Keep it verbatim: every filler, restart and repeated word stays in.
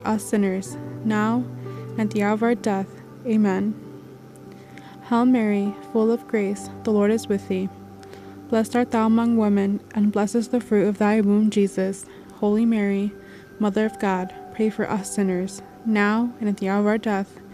us sinners, now and at the hour of our death. Amen. Hail Mary, full of grace, the Lord is with thee. Blessed art thou among women, and blessed is the fruit of thy womb, Jesus. Holy Mary, Mother of God, pray for us sinners, now and at the hour of our death.